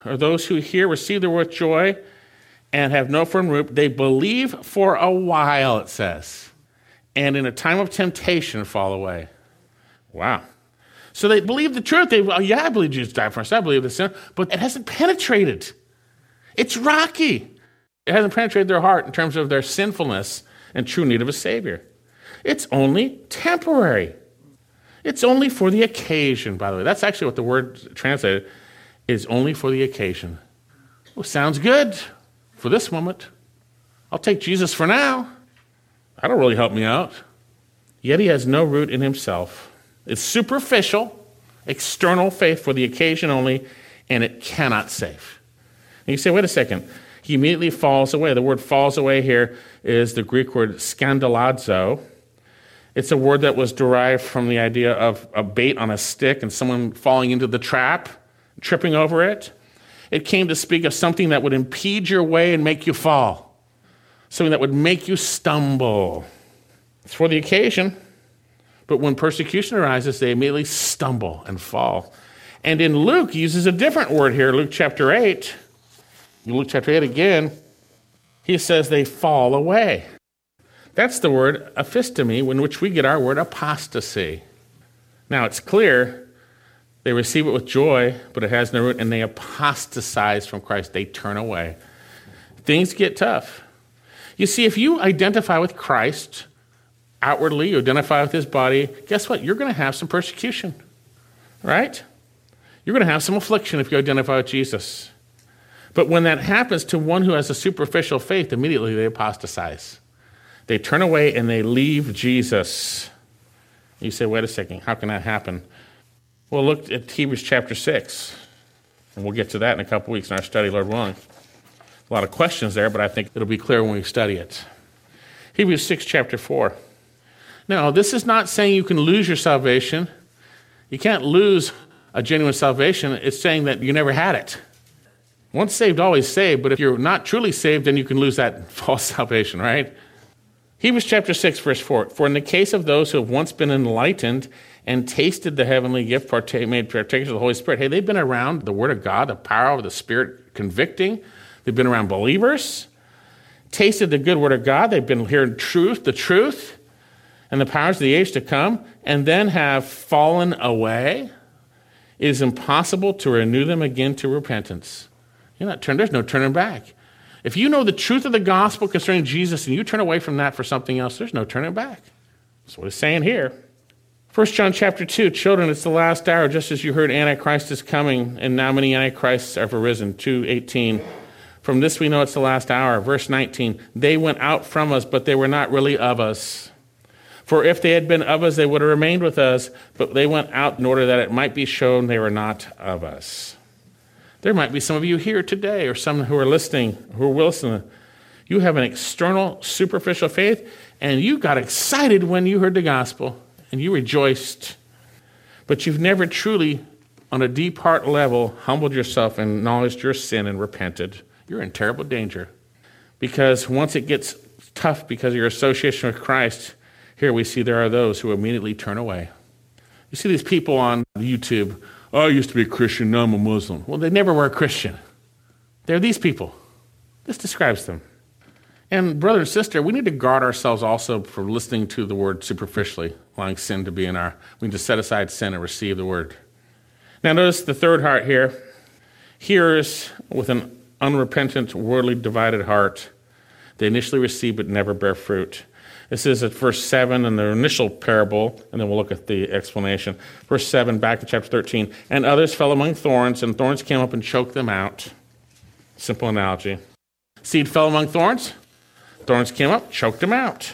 or those who hear receive the word with joy and have no firm root. They believe for a while, it says, and in a time of temptation fall away. Wow. So they believe the truth. I believe Jesus died for us. I believe this, but it hasn't penetrated. It's rocky. It hasn't penetrated their heart in terms of their sinfulness and true need of a Savior. It's only temporary. It's only for the occasion, by the way. That's actually what the word translated is, only for the occasion. Well, sounds good for this moment. I'll take Jesus for now. That'll really help me out. Yet he has no root in himself. It's superficial, external faith for the occasion only, and it cannot save. And you say, wait a second. He immediately falls away. The word falls away here is the Greek word skandalazo. It's a word that was derived from the idea of a bait on a stick and someone falling into the trap, tripping over it. It came to speak of something that would impede your way and make you fall. Something that would make you stumble. It's for the occasion. But when persecution arises, they immediately stumble and fall. And in Luke, he uses a different word here, Luke chapter 8. In Luke chapter 8 again, he says they fall away. That's the word aphistemi, in which we get our word apostasy. Now, it's clear they receive it with joy, but it has no root, and they apostatize from Christ. They turn away. Things get tough. You see, if you identify with Christ outwardly, you identify with his body, guess what? You're going to have some persecution, right? You're going to have some affliction if you identify with Jesus. But when that happens to one who has a superficial faith, immediately they apostatize. They turn away and they leave Jesus. You say, wait a second, how can that happen? Well, look at Hebrews chapter 6. And we'll get to that in a couple weeks in our study, Lord willing. A lot of questions there, but I think it'll be clear when we study it. Hebrews 6, chapter 4. Now, this is not saying you can lose your salvation. You can't lose a genuine salvation. It's saying that you never had it. Once saved, always saved. But if you're not truly saved, then you can lose that false salvation, right? Hebrews chapter 6, verse 4. For in the case of those who have once been enlightened and tasted the heavenly gift, made partakers of the Holy Spirit, hey, they've been around the Word of God, the power of the Spirit convicting. They've been around believers, tasted the good Word of God. They've been hearing the truth, and the powers of the age to come, and then have fallen away. It is impossible to renew them again to repentance. There's no turning back. If you know the truth of the gospel concerning Jesus and you turn away from that for something else, there's no turning back. That's what it's saying here. 1 John chapter 2, children, it's the last hour, just as you heard Antichrist is coming, and now many Antichrists have arisen. 2:18. From this we know it's the last hour. Verse 19, they went out from us, but they were not really of us. For if they had been of us, they would have remained with us, but they went out in order that it might be shown they were not of us. There might be some of you here today, or some who are listening, who will listen. You have an external, superficial faith, and you got excited when you heard the gospel, and you rejoiced. But you've never truly, on a deep heart level, humbled yourself and acknowledged your sin and repented. You're in terrible danger. Because once it gets tough because of your association with Christ, here we see there are those who immediately turn away. You see these people on YouTube, I used to be a Christian, now I'm a Muslim. Well, they never were a Christian. They're these people. This describes them. And brother and sister, we need to guard ourselves also for listening to the word superficially, allowing sin to be in our, we need to set aside sin and receive the word. Now notice the third heart here. Hearers with an unrepentant, worldly divided heart. They initially receive but never bear fruit. This is at verse 7 in the initial parable, and then we'll look at the explanation. Verse 7, back to chapter 13. And others fell among thorns, and thorns came up and choked them out. Simple analogy. Seed fell among thorns. Thorns came up, choked them out.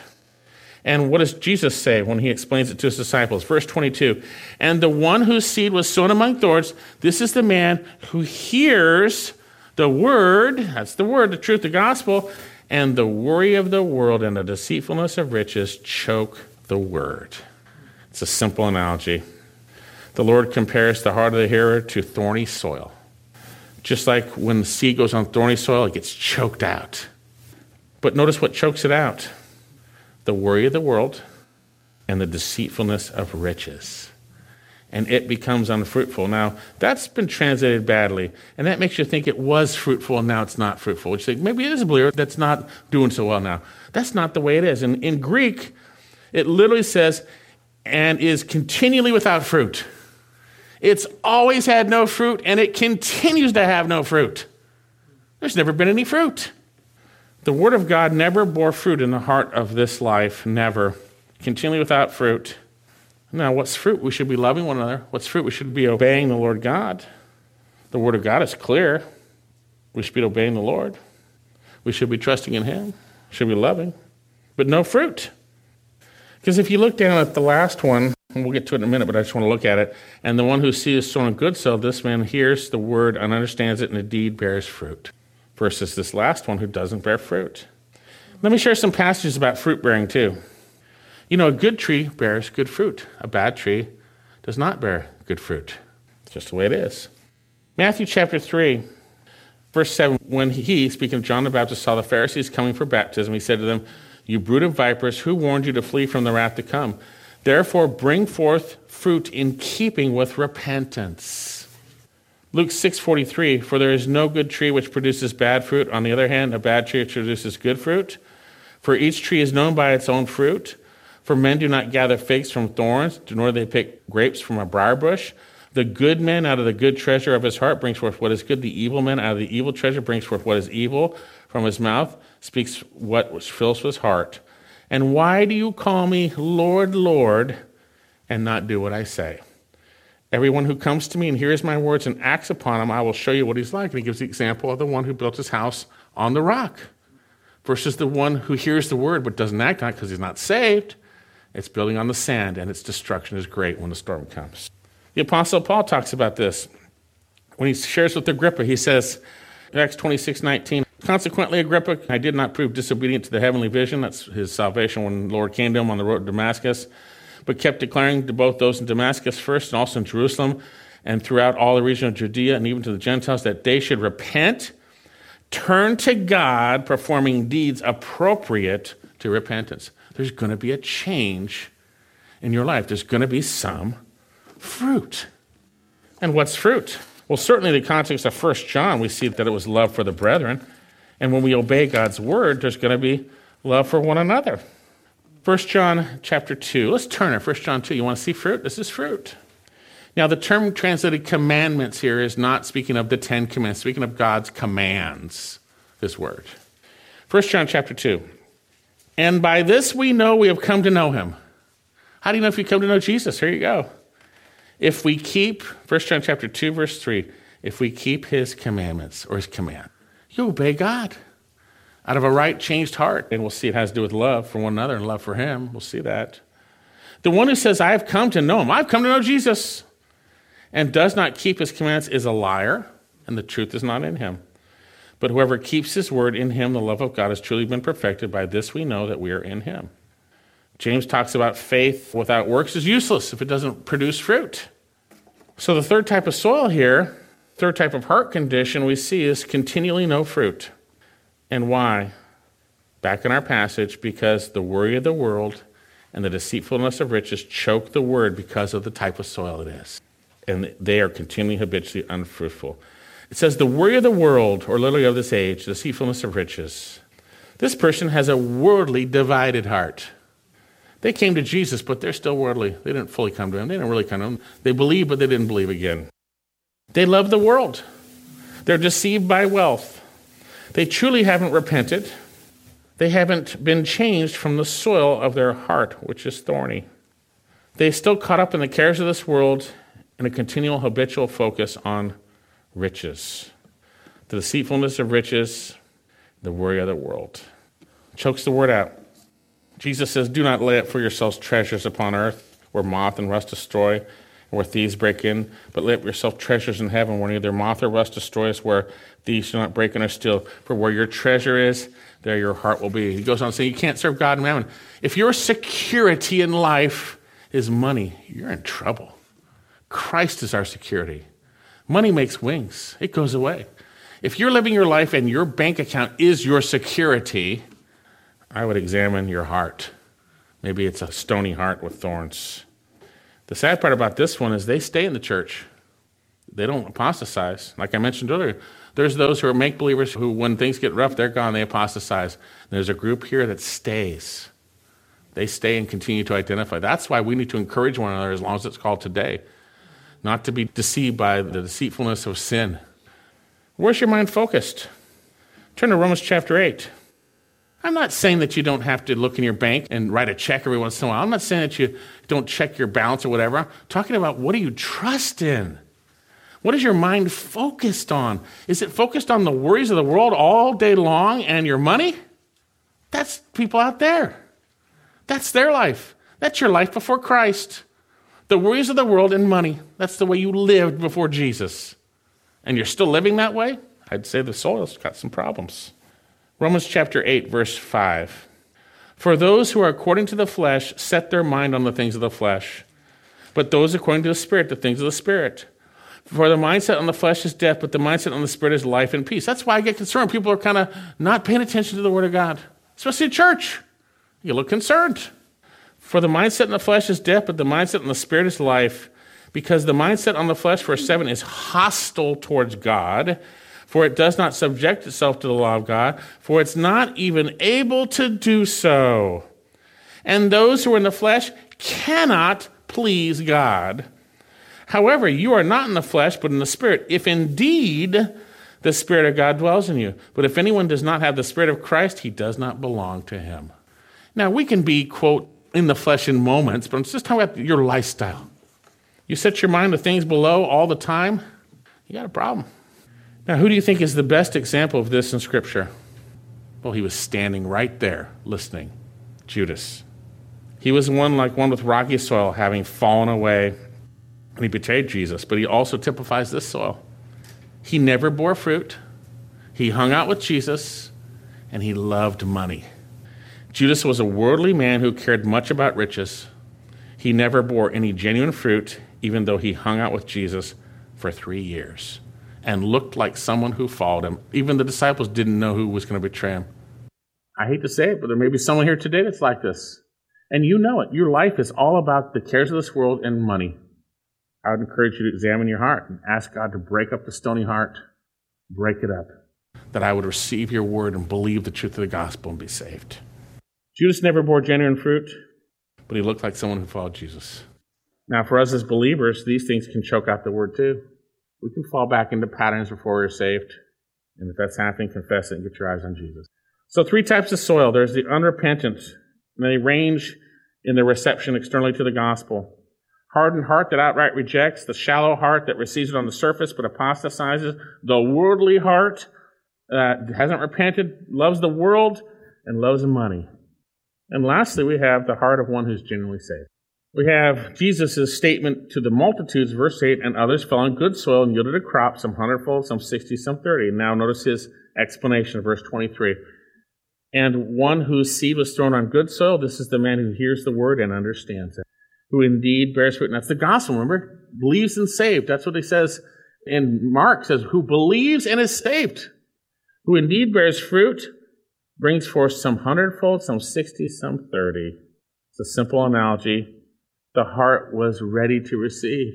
And what does Jesus say when he explains it to his disciples? Verse 22. And the one whose seed was sown among thorns, this is the man who hears the word, that's the word, the truth, the gospel, and the worry of the world and the deceitfulness of riches choke the word. It's a simple analogy. The Lord compares the heart of the hearer to thorny soil. Just like when the seed goes on thorny soil, it gets choked out. But notice what chokes it out. The worry of the world and the deceitfulness of riches. and it becomes unfruitful. Now, that's been translated badly, and that makes you think it was fruitful and now it's not fruitful, which you think maybe it is a believer that's not doing so well now. That's not the way it is. And in Greek, it literally says, and is continually without fruit. It's always had no fruit, and it continues to have no fruit. There's never been any fruit. The Word of God never bore fruit in the heart of this life, never. Continually without fruit. Now, what's fruit? We should be loving one another. What's fruit? We should be obeying the Lord God. The Word of God is clear. We should be obeying the Lord. We should be trusting in Him. We should be loving. But no fruit. Because if you look down at the last one, and we'll get to it in a minute, but I just want to look at it. And the one who sees sown in good soil, this man hears the word and understands it and indeed bears fruit. Versus this last one who doesn't bear fruit. Let me share some passages about fruit bearing too. You know, a good tree bears good fruit. A bad tree does not bear good fruit. It's just the way it is. Matthew chapter 3, verse 7, when he, speaking of John the Baptist, saw the Pharisees coming for baptism, he said to them, "You brood of vipers, who warned you to flee from the wrath to come? Therefore bring forth fruit in keeping with repentance." Luke 6:43, "For there is no good tree which produces bad fruit. On the other hand, a bad tree which produces good fruit. For each tree is known by its own fruit. For men do not gather figs from thorns, nor do they pick grapes from a briar bush. The good man out of the good treasure of his heart brings forth what is good. The evil man out of the evil treasure brings forth what is evil. From his mouth speaks what fills his heart. And why do you call me Lord, Lord, and not do what I say? Everyone who comes to me and hears my words and acts upon them, I will show you what he's like." And he gives the example of the one who built his house on the rock versus the one who hears the word but doesn't act on it because he's not saved. It's building on the sand, and its destruction is great when the storm comes. The Apostle Paul talks about this. When he shares with Agrippa, he says, Acts 26:19, "Consequently, Agrippa, I did not prove disobedient to the heavenly vision," that's his salvation when the Lord came to him on the road to Damascus, "but kept declaring to both those in Damascus first and also in Jerusalem and throughout all the region of Judea and even to the Gentiles that they should repent, turn to God, performing deeds appropriate to repentance." There's going to be a change in your life. There's going to be some fruit. And what's fruit? Well, certainly in the context of 1 John, we see that it was love for the brethren. And when we obey God's word, there's going to be love for one another. 1 John chapter 2. Let's turn it. 1 John 2. You want to see fruit? This is fruit. Now, the term translated commandments here is not speaking of the 10 Commandments, speaking of God's commands, this word. 1 John chapter 2. "And by this we know we have come to know him." How do you know if you come to know Jesus? Here you go. "If we keep," 1 John chapter 2, verse 3, "if we keep his commandments," or his command, you obey God out of a right, changed heart. And we'll see it has to do with love for one another and love for him. We'll see that. "The one who says, I have come to know him," I've come to know Jesus, "and does not keep his commandments is a liar, and the truth is not in him. But whoever keeps his word, in him the love of God has truly been perfected. By this we know that we are in him." James talks about faith without works is useless if it doesn't produce fruit. So the third type of soil here, third type of heart condition we see is continually no fruit. And why? Back in our passage, because the worry of the world and the deceitfulness of riches choke the word because of the type of soil it is. And they are continually habitually unfruitful. It says the worry of the world, or literally of this age, the deceitfulness of riches. This person has a worldly divided heart. They came to Jesus, but they're still worldly. They didn't fully come to him. They didn't really come to him. They believed, but they didn't believe again. They love the world. They're deceived by wealth. They truly haven't repented. They haven't been changed from the soil of their heart, which is thorny. They still caught up in the cares of this world and a continual habitual focus on riches. The deceitfulness of riches, the worry of the world. Chokes the word out. Jesus says, "Do not lay up for yourselves treasures upon earth, where moth and rust destroy, and where thieves break in, but lay up yourself treasures in heaven, where neither moth or rust destroys, where thieves do not break in or steal. For where your treasure is, there your heart will be." He goes on saying, you can't serve God and mammon. If your security in life is money, you're in trouble. Christ is our security. Money makes wings. It goes away. If you're living your life and your bank account is your security, I would examine your heart. Maybe it's a stony heart with thorns. The sad part about this one is they stay in the church. They don't apostatize. Like I mentioned earlier, there's those who are make-believers who, when things get rough, they're gone, they apostatize. There's a group here that stays. They stay and continue to identify. That's why we need to encourage one another, as long as it's called today, not to be deceived by the deceitfulness of sin. Where's your mind focused? Turn to Romans chapter 8. I'm not saying that you don't have to look in your bank and write a check every once in a while. I'm not saying that you don't check your balance or whatever. I'm talking about, what do you trust in? What is your mind focused on? Is it focused on the worries of the world all day long and your money? That's people out there. That's their life. That's your life before Christ. The worries of the world and money. That's the way you lived before Jesus. And you're still living that way? I'd say the soil's got some problems. Romans chapter 8, verse 5. For those who are according to the flesh set their mind on the things of the flesh, but those according to the Spirit, the things of the Spirit. For the mindset on the flesh is death, but the mindset on the Spirit is life and peace. That's why I get concerned. People are kind of not paying attention to the Word of God, especially in church. You look concerned. For the mindset in the flesh is death, but the mindset in the Spirit is life, because the mindset on the flesh, verse 7, is hostile towards God, for it does not subject itself to the law of God, for it's not even able to do so. And those who are in the flesh cannot please God. However, you are not in the flesh, but in the Spirit, if indeed the Spirit of God dwells in you. But if anyone does not have the Spirit of Christ, he does not belong to him. Now, we can be, quote, in the flesh in moments, but I'm just talking about your lifestyle. You set your mind to things below all the time, you got a problem. Now, who do you think is the best example of this in Scripture? Well, he was standing right there listening. Judas. He was one with rocky soil, having fallen away, and he betrayed Jesus. But he also typifies this soil. He never bore fruit. He hung out with Jesus, and he loved money. Judas was a worldly man who cared much about riches. He never bore any genuine fruit, even though he hung out with Jesus for 3 years and looked like someone who followed him. Even the disciples didn't know who was going to betray him. I hate to say it, but there may be someone here today that's like this. And you know it. Your life is all about the cares of this world and money. I would encourage you to examine your heart and ask God to break up the stony heart. Break it up. That I would receive your word and believe the truth of the gospel and be saved. Judas never bore genuine fruit, but he looked like someone who followed Jesus. Now, for us as believers, these things can choke out the word too. We can fall back into patterns before we're saved. And if that's happening, confess it and get your eyes on Jesus. So 3 types of soil. There's the unrepentant, and they range in their reception externally to the gospel. Hardened heart that outright rejects, the shallow heart that receives it on the surface but apostatizes, the worldly heart that hasn't repented, loves the world, and loves money. And lastly, we have the heart of one who's genuinely saved. We have Jesus' statement to the multitudes, verse 8, and others fell on good soil and yielded a crop, some 100-fold, some 60, some 30. Now notice his explanation, verse 23. And one whose seed was thrown on good soil, this is the man who hears the word and understands it, who indeed bears fruit. And that's the gospel, remember? Believes and saved. That's what he says in Mark, says, who believes and is saved, who indeed bears fruit, brings forth some 100-fold, some 60, some 30. It's a simple analogy. The heart was ready to receive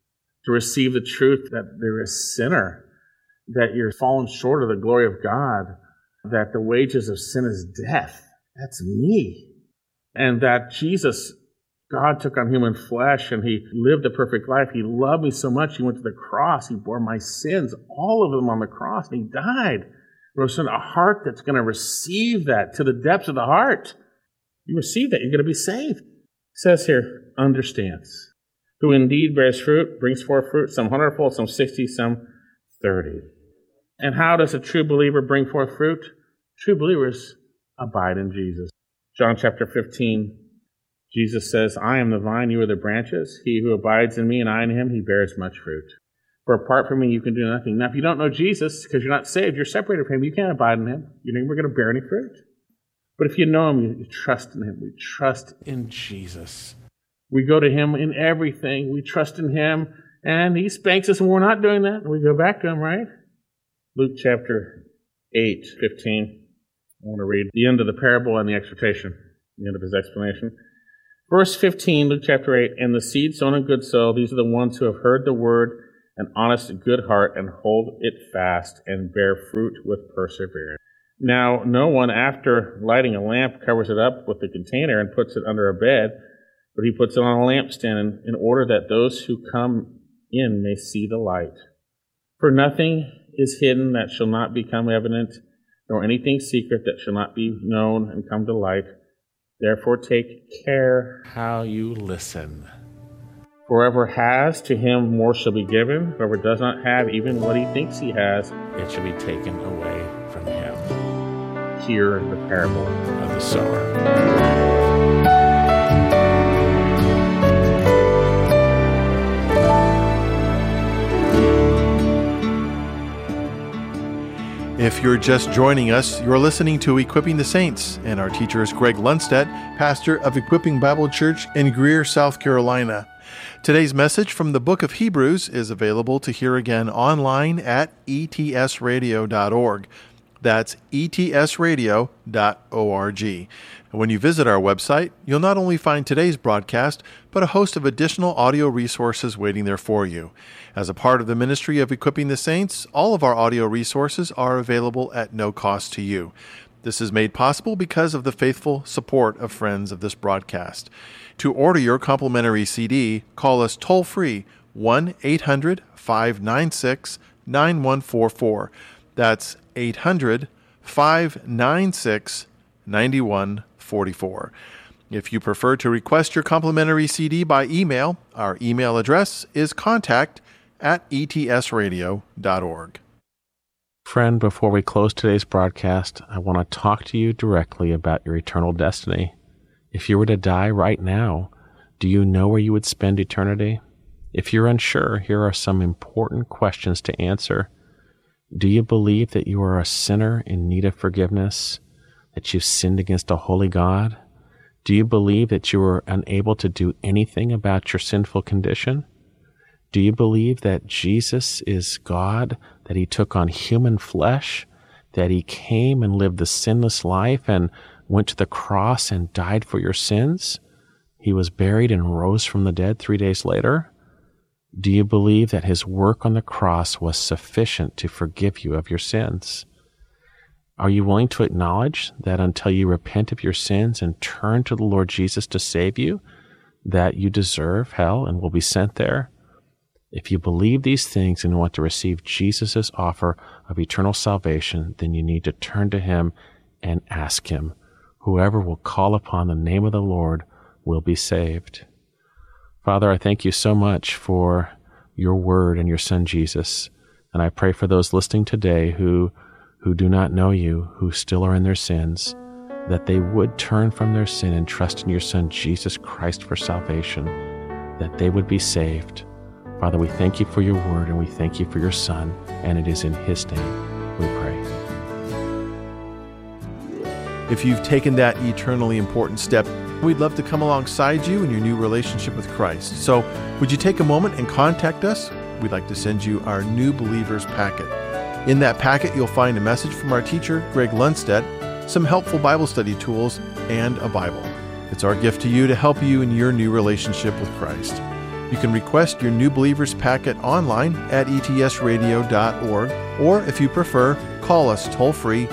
the truth that there is sinner, that you're fallen short of the glory of God, that the wages of sin is death. That's me. And that Jesus, God took on human flesh and he lived a perfect life. He loved me so much, he went to the cross. He bore my sins, all of them on the cross, and he died. There's a heart that's going to receive that to the depths of the heart. You receive that, you're going to be saved. It says here, understands. Who indeed bears fruit, brings forth fruit, some 100-fold, some 60, some 30. And how does a true believer bring forth fruit? True believers abide in Jesus. John chapter 15, Jesus says, I am the vine, you are the branches. He who abides in me and I in him, he bears much fruit. For apart from me, you can do nothing. Now, if you don't know Jesus, because you're not saved, you're separated from him, you can't abide in him. You're never going to bear any fruit. But if you know him, you trust in him. We trust in Jesus. We go to him in everything. We trust in him, and he spanks us when we're not doing that, and we go back to him, right? Luke chapter 8:15. I want to read the end of the parable and the exhortation, the end of his explanation. Verse 15, Luke chapter 8, and the seed sown in good soil, these are the ones who have heard the word, an honest and good heart, and hold it fast, and bear fruit with perseverance. Now, no one, after lighting a lamp, covers it up with the container and puts it under a bed, but he puts it on a lampstand in order that those who come in may see the light. For nothing is hidden that shall not become evident, nor anything secret that shall not be known and come to light. Therefore take care how you listen. For whoever has, to him more shall be given. Whoever does not have even what he thinks he has, it shall be taken away from him. Hear the parable of the sower. If you're just joining us, you're listening to Equipping the Saints, and our teacher is Greg Lundstedt, pastor of Equipping Bible Church in Greer, South Carolina. Today's message from the book of Hebrews is available to hear again online at etsradio.org. That's etsradio.org. And when you visit our website, you'll not only find today's broadcast, but a host of additional audio resources waiting there for you. As a part of the ministry of Equipping the Saints, all of our audio resources are available at no cost to you. This is made possible because of the faithful support of friends of this broadcast. To order your complimentary CD, call us toll-free 1-800-596-9144. That's 800-596-9144. If you prefer to request your complimentary CD by email, our email address is contact@etsradio.org. Friend, before we close today's broadcast, I want to talk to you directly about your eternal destiny. If you were to die right now, do you know where you would spend eternity? If you're unsure, here are some important questions to answer. Do you believe that you are a sinner in need of forgiveness, that you've sinned against a holy God? Do you believe that you are unable to do anything about your sinful condition? Do you believe that Jesus is God, that he took on human flesh, that he came and lived the sinless life and went to the cross and died for your sins? He was buried and rose from the dead 3 days later? Do you believe that his work on the cross was sufficient to forgive you of your sins? Are you willing to acknowledge that until you repent of your sins and turn to the Lord Jesus to save you, that you deserve hell and will be sent there? If you believe these things and want to receive Jesus' offer of eternal salvation, then you need to turn to him and ask him. Whoever will call upon the name of the Lord will be saved. Father, I thank you so much for your word and your son Jesus. And I pray for those listening today who do not know you, who still are in their sins, that they would turn from their sin and trust in your son Jesus Christ for salvation, that they would be saved. Father, we thank you for your word and we thank you for your son, and it is in his name we pray. If you've taken that eternally important step, we'd love to come alongside you in your new relationship with Christ. So would you take a moment and contact us? We'd like to send you our New Believers packet. In that packet, you'll find a message from our teacher, Greg Lundstedt, some helpful Bible study tools, and a Bible. It's our gift to you to help you in your new relationship with Christ. You can request your New Believers packet online at etsradio.org, or if you prefer, call us toll-free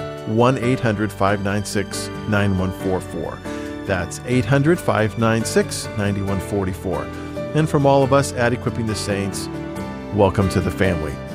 1-800-596-9144. That's 800-596-9144. And from all of us at Equipping the Saints, welcome to the family.